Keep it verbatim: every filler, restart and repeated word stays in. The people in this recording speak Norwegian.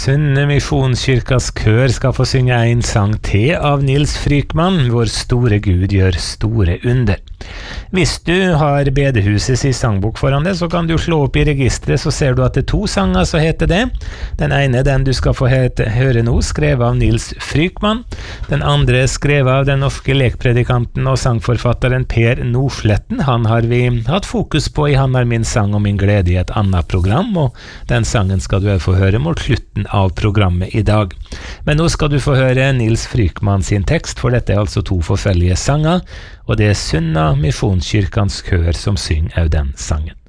Sunne Misjonskirkas kør skal få synge en sang til av Nils Frykman, Vår store Gud gjør store under. Hvis du har Bedehuset i sangbok foran deg, så kan du slå opp i registret, så ser du at det er to sanger som heter det. Den ene, den du skal få hete, høre nå, skrevet av Nils Frykman. Den andre er skrevet av den norske lekpredikanten og sangforfatteren Per Nordsletten. Han har vi hatt fokus på i Han er min sang og min glede i et annet program, og den sangen skal du få høre mot slutten av programmet i dag. Men nå skal du få høre Nils Frykman sin tekst, for dette er altså to forskjellige sanger, og det er Sunna Misjonskirkans kør som synger av den sangen.